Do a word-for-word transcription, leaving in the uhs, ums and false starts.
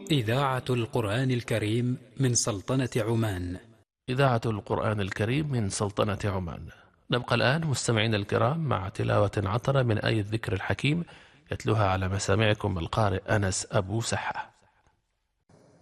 إذاعة القرآن الكريم من سلطنة عمان. إذاعة القرآن الكريم من سلطنة عمان. نبقى الآن مستمعين الكرام مع تلاوة عطرة من آية الذكر الحكيم يتلوها على مسامعكم القارئ أنس أبو سحة.